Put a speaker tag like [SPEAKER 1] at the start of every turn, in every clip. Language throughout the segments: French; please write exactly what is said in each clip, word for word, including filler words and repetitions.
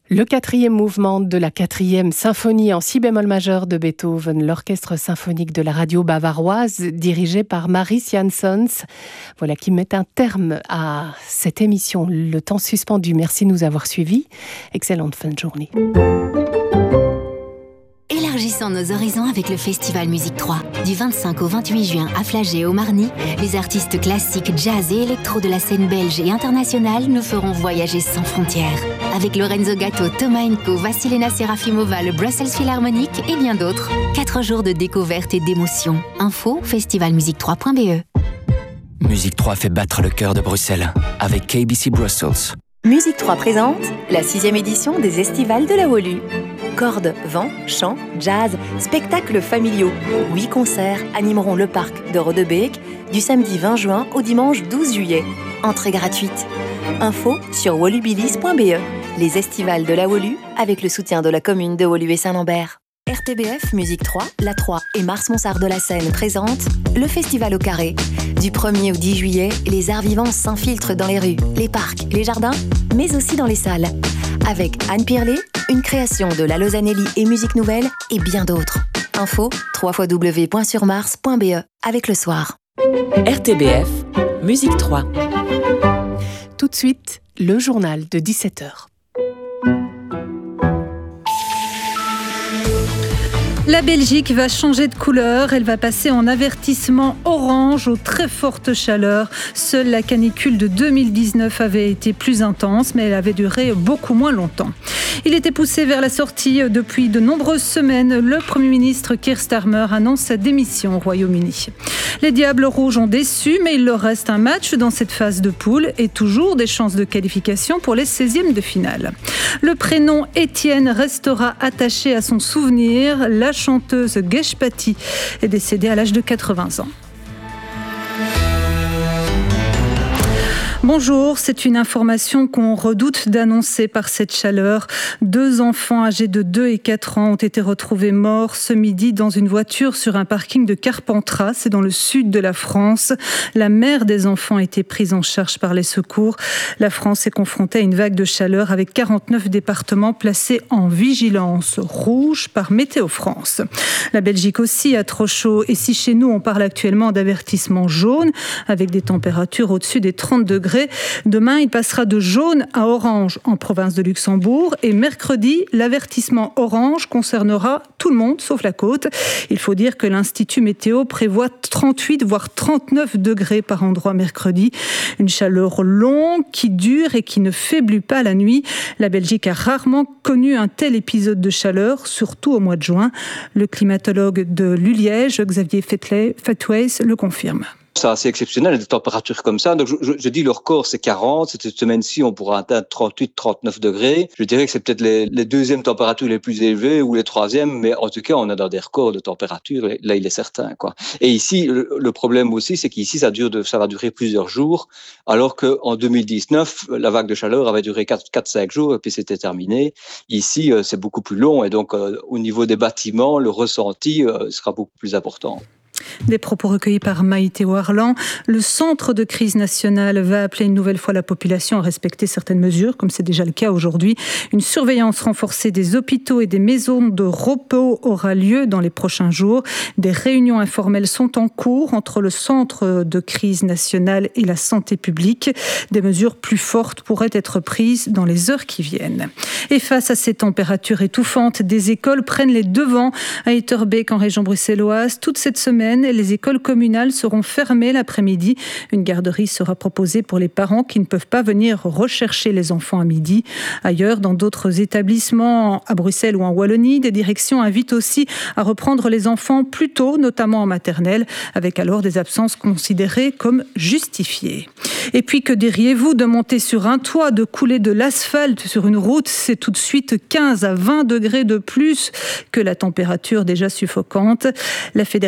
[SPEAKER 1] Le quatrième mouvement de la quatrième symphonie en si bémol majeur de Beethoven, l'orchestre symphonique de la radio bavaroise, dirigé par Maris Jansons. Voilà qui met un terme à cette émission. Le temps suspendu. Merci de nous avoir suivis. Excellente fin de journée.
[SPEAKER 2] Élargissons nos horizons avec le Festival Musique trois. Du vingt-cinq au vingt-huit juin à Flagey au Marny, les artistes classiques, jazz et électro de la scène belge et internationale nous feront voyager sans frontières. Avec Lorenzo Gatto, Thomas Enko, Vassilena Serafimova, le Brussels Philharmonic et bien d'autres. Quatre jours de découverte et d'émotion. Info festival musique trois point b e.
[SPEAKER 3] Musique trois fait battre le cœur de Bruxelles avec K B C Brussels.
[SPEAKER 4] Musique trois présente la sixième édition des Estivales de la Wolu. Cordes, vent, chant, jazz, spectacles familiaux. Huit concerts animeront le parc de Rodebeek du samedi vingt juin au dimanche douze juillet. Entrée gratuite. Info sur wolubilis point b e. Les Estivales de la Wolu avec le soutien de la commune de Wolu et Saint-Lambert. R T B F Musique trois, La trois et Mars-Monsard de la Seine présentent le Festival au Carré. Du premier au dix juillet, les arts vivants s'infiltrent dans les rues, les parcs, les jardins, mais aussi dans les salles. Avec Anne Pirlet, une création de la Lausanelli et Musique Nouvelle et bien d'autres. Info w w w point sur mars point b e avec le soir.
[SPEAKER 5] R T B F Musique trois.
[SPEAKER 1] Tout de suite, le journal de dix-sept heures.
[SPEAKER 6] La Belgique va changer de couleur, elle va passer en avertissement orange aux très fortes chaleurs. Seule la canicule de deux mille dix-neuf avait été plus intense, mais elle avait duré beaucoup moins longtemps. Il était poussé vers la sortie depuis de nombreuses semaines. Le Premier ministre Keir Starmer annonce sa démission au Royaume-Uni. Les Diables Rouges ont déçu, mais il leur reste un match dans cette phase de poule et toujours des chances de qualification pour les seizièmes de finale. Le prénom Étienne restera attaché à son souvenir. La chanteuse Geshpati est décédée à l'âge de quatre-vingts ans. Bonjour, c'est une information qu'on redoute d'annoncer par cette chaleur. Deux enfants âgés de deux et quatre ans ont été retrouvés morts ce midi dans une voiture sur un parking de Carpentras, c'est dans le sud de la France. La mère des enfants a été prise en charge par les secours. La France est confrontée à une vague de chaleur avec quarante-neuf départements placés en vigilance rouge par Météo France. La Belgique aussi a trop chaud et si chez nous on parle actuellement d'avertissement jaune avec des températures au-dessus des trente degrés, demain, il passera de jaune à orange en province de Luxembourg et mercredi, l'avertissement orange concernera tout le monde sauf la côte. Il faut dire que l'Institut Météo prévoit trente-huit voire trente-neuf degrés par endroit mercredi. Une chaleur longue qui dure et qui ne faiblit pas la nuit. La Belgique a rarement connu un tel épisode de chaleur, surtout au mois de juin. Le climatologue de l'Uliège, Xavier Fatways, le confirme.
[SPEAKER 7] C'est assez exceptionnel, des températures comme ça. Donc, je, je, je dis le record, c'est quarante. Cette semaine-ci, on pourra atteindre trente-huit, trente-neuf degrés. Je dirais que c'est peut-être les, les deuxièmes températures les plus élevées ou les troisièmes, mais en tout cas, on est dans des records de température. Là, il est certain, quoi. Et ici, le, le problème aussi, c'est qu'ici, ça dure de, ça va durer plusieurs jours, alors qu'en deux mille dix-neuf, la vague de chaleur avait duré quatre à cinq jours et puis c'était terminé. Ici, c'est beaucoup plus long et donc, euh, au niveau des bâtiments, le ressenti euh, sera beaucoup plus important.
[SPEAKER 6] Des propos recueillis par Maïté Warlan. Le centre de crise nationale va appeler une nouvelle fois la population à respecter certaines mesures, comme c'est déjà le cas aujourd'hui. Une surveillance renforcée des hôpitaux et des maisons de repos aura lieu dans les prochains jours. Des réunions informelles sont en cours entre le centre de crise nationale et la santé publique. Des mesures plus fortes pourraient être prises dans les heures qui viennent. Et face à ces températures étouffantes, des écoles prennent les devants à Etterbeek en région bruxelloise. Toute cette semaine, les écoles communales seront fermées l'après-midi. Une garderie sera proposée pour les parents qui ne peuvent pas venir rechercher les enfants à midi. Ailleurs, dans d'autres établissements, à Bruxelles ou en Wallonie, des directions invitent aussi à reprendre les enfants plus tôt, notamment en maternelle, avec alors des absences considérées comme justifiées. Et puis, que diriez-vous de monter sur un toit, de couler de l'asphalte sur une route? C'est tout de suite quinze à vingt degrés de plus que la température déjà suffocante. La Fédération de la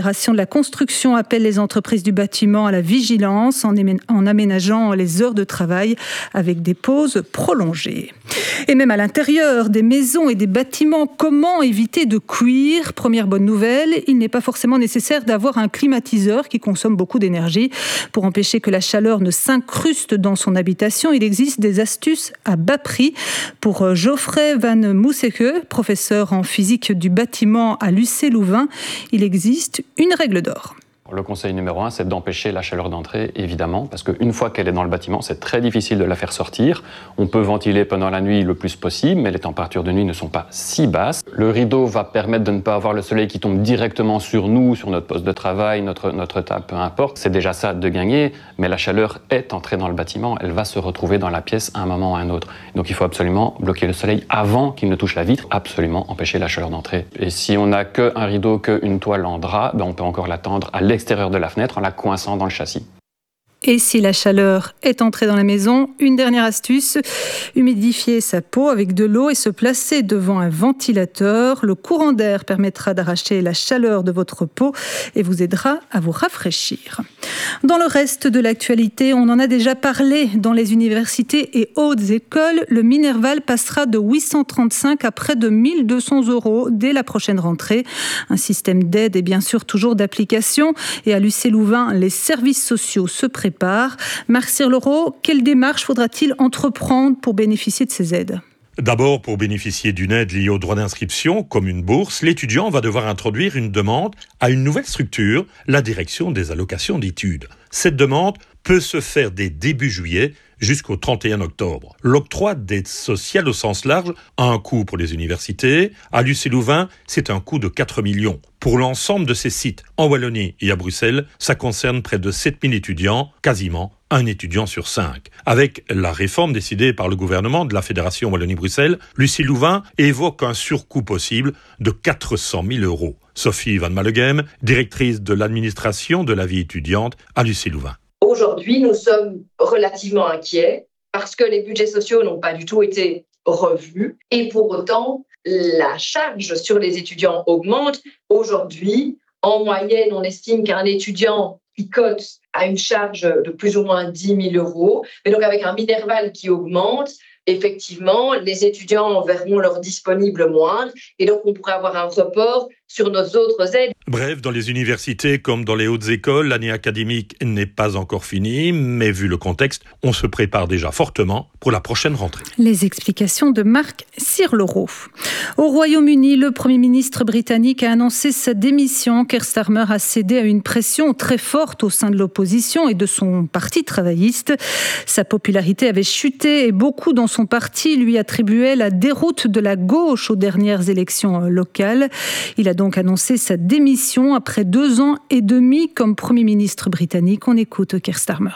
[SPEAKER 6] construction appelle les entreprises du bâtiment à la vigilance en, émé- en aménageant les heures de travail avec des pauses prolongées. Et même à l'intérieur des maisons et des bâtiments, comment éviter de cuire ? Première bonne nouvelle, il n'est pas forcément nécessaire d'avoir un climatiseur qui consomme beaucoup d'énergie. Pour empêcher que la chaleur ne s'incruste dans son habitation, il existe des astuces à bas prix. Pour Geoffrey Van Moeseke, professeur en physique du bâtiment à l'U C Louvain, il existe une règle d'or.
[SPEAKER 8] Le conseil numéro un, c'est d'empêcher la chaleur d'entrée, évidemment, parce qu'une fois qu'elle est dans le bâtiment, c'est très difficile de la faire sortir. On peut ventiler pendant la nuit le plus possible, mais les températures de nuit ne sont pas si basses. Le rideau va permettre de ne pas avoir le soleil qui tombe directement sur nous, sur notre poste de travail, notre, notre table, peu importe. C'est déjà ça de gagner, mais la chaleur est entrée dans le bâtiment, elle va se retrouver dans la pièce à un moment ou à un autre. Donc il faut absolument bloquer le soleil avant qu'il ne touche la vitre, absolument empêcher la chaleur d'entrée. Et si on n'a qu'un rideau, qu'une toile en drap, ben on peut encore l'attendre à l'extérieur l'extérieur de la fenêtre en la coinçant dans le châssis.
[SPEAKER 6] Et si la chaleur est entrée dans la maison, une dernière astuce, humidifier sa peau avec de l'eau et se placer devant un ventilateur. Le courant d'air permettra d'arracher la chaleur de votre peau et vous aidera à vous rafraîchir. Dans le reste de l'actualité, on en a déjà parlé dans les universités et hautes écoles. Le Minerval passera de huit cent trente-cinq à près de mille deux cents euros dès la prochaine rentrée. Un système d'aide et bien sûr toujours d'application. Et à l'U C Louvain, les services sociaux se préparent. Marc Sirlereau, quelle démarche faudra-t-il entreprendre pour bénéficier de ces aides ?
[SPEAKER 9] D'abord, pour bénéficier d'une aide liée au droit d'inscription, comme une bourse, l'étudiant va devoir introduire une demande à une nouvelle structure, la direction des allocations d'études. Cette demande peut se faire dès début juillet jusqu'au trente et un octobre. L'octroi d'aide sociale au sens large a un coût pour les universités. À l'U C Louvain, c'est un coût de quatre millions. Pour l'ensemble de ces sites, en Wallonie et à Bruxelles, ça concerne près de sept mille étudiants, quasiment un étudiant sur cinq. Avec la réforme décidée par le gouvernement de la Fédération Wallonie-Bruxelles, l'U C Louvain évoque un surcoût possible de quatre cent mille euros. Sophie Van Mallegem, directrice de l'administration de la vie étudiante à l'U C Louvain.
[SPEAKER 10] Aujourd'hui, nous sommes relativement inquiets parce que les budgets sociaux n'ont pas du tout été revus et pour autant, la charge sur les étudiants augmente. Aujourd'hui, en moyenne, on estime qu'un étudiant picote à une charge de plus ou moins dix mille euros. Mais donc, avec un Minerval qui augmente, effectivement, les étudiants verront leur disponible moindre et donc on pourrait avoir un report sur nos autres aides.
[SPEAKER 9] Bref, dans les universités comme dans les hautes écoles, l'année académique n'est pas encore finie, mais vu le contexte, on se prépare déjà fortement pour la prochaine rentrée.
[SPEAKER 6] Les explications de Marc Sirlereau. Au Royaume-Uni, le Premier ministre britannique a annoncé sa démission. Keir Starmer a cédé à une pression très forte au sein de l'opposition et de son parti travailliste. Sa popularité avait chuté et beaucoup dans son parti lui attribuaient la déroute de la gauche aux dernières élections locales. Il a donc annoncé sa démission après deux ans et demi comme Premier ministre britannique. On écoute Keir Starmer.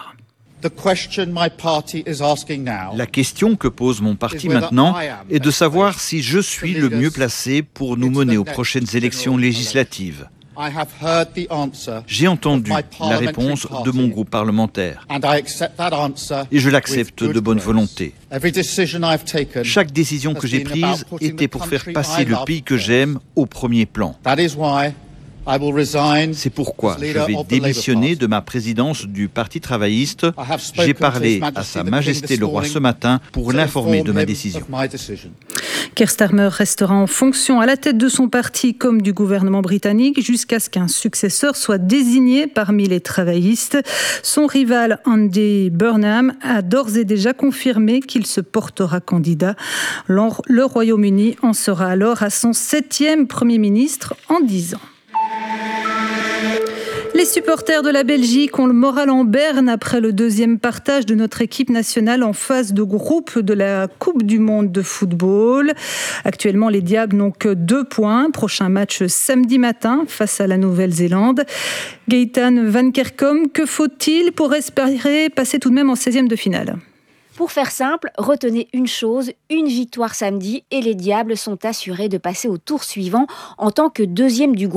[SPEAKER 11] La question que pose mon parti maintenant est de savoir si je suis le mieux placé pour nous mener aux prochaines élections législatives. J'ai entendu la réponse de mon groupe parlementaire et je l'accepte de bonne volonté. Chaque décision que j'ai prise était pour faire passer le pays que j'aime au premier plan. C'est pourquoi je vais démissionner de ma présidence du Parti travailliste. J'ai parlé à Sa Majesté le Roi ce matin pour l'informer de ma décision.
[SPEAKER 6] Keir Starmer restera en fonction à la tête de son parti comme du gouvernement britannique jusqu'à ce qu'un successeur soit désigné parmi les travaillistes. Son rival Andy Burnham a d'ores et déjà confirmé qu'il se portera candidat. Le Royaume-Uni en sera alors à son septième Premier ministre en dix ans. Les supporters de la Belgique ont le moral en berne après le deuxième partage de notre équipe nationale en phase de groupe de la Coupe du Monde de football. Actuellement, les Diables n'ont que deux points. Prochain match samedi matin face à la Nouvelle-Zélande. Gaëtan Van Kerkom, que faut-il pour espérer passer tout de même en seizième de finale ?
[SPEAKER 12] Pour faire simple, retenez une chose, une victoire samedi et les Diables sont assurés de passer au tour suivant en tant que deuxième du groupe,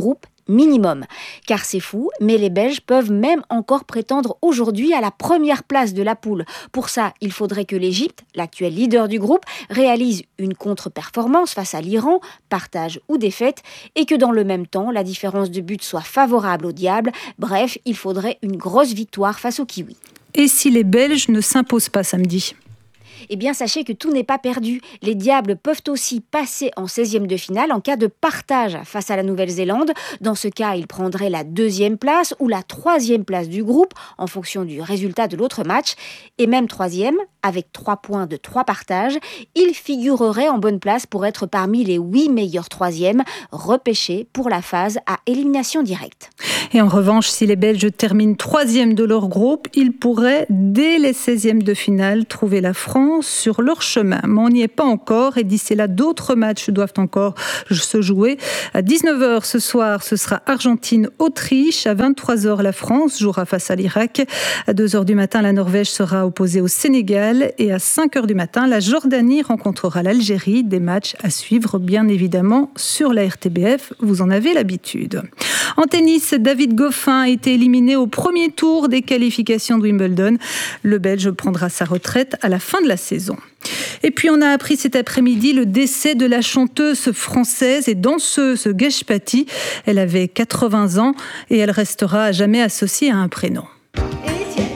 [SPEAKER 12] minimum. Car c'est fou, mais les Belges peuvent même encore prétendre aujourd'hui à la première place de la poule. Pour ça, il faudrait que l'Égypte, l'actuel leader du groupe, réalise une contre-performance face à l'Iran, partage ou défaite, et que dans le même temps, la différence de but soit favorable au diable. Bref, il faudrait une grosse victoire face aux Kiwis.
[SPEAKER 6] Et si les Belges ne s'imposent pas samedi ?
[SPEAKER 12] Eh bien, sachez que tout n'est pas perdu. Les Diables peuvent aussi passer en seizième de finale en cas de partage face à la Nouvelle-Zélande. Dans ce cas, ils prendraient la deuxième place ou la troisième place du groupe en fonction du résultat de l'autre match. Et même troisième, avec trois points de trois partages, ils figureraient en bonne place pour être parmi les huit meilleurs troisièmes repêchés pour la phase à élimination directe.
[SPEAKER 6] Et en revanche, si les Belges terminent troisième de leur groupe, ils pourraient, dès les seizièmes de finale, trouver la France sur leur chemin. Mais on n'y est pas encore et d'ici là, d'autres matchs doivent encore se jouer. À dix-neuf heures ce soir, ce sera Argentine-Autriche. À vingt-trois heures, la France jouera face à l'Irak. À deux heures du matin, la Norvège sera opposée au Sénégal. Et à cinq heures du matin, la Jordanie rencontrera l'Algérie. Des matchs à suivre, bien évidemment, sur la R T B F. Vous en avez l'habitude. En tennis, David Goffin a été éliminé au premier tour des qualifications de Wimbledon. Le Belge prendra sa retraite à la fin de la saison. Et puis on a appris cet après-midi le décès de la chanteuse française et danseuse Geshpati. Elle avait quatre-vingts ans et elle restera à jamais associée à un prénom.